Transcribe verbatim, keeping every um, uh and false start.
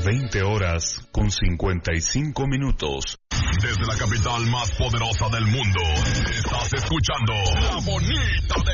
veinte horas con cincuenta y cinco minutos. Desde la capital más poderosa del mundo, estás escuchando La Bonita de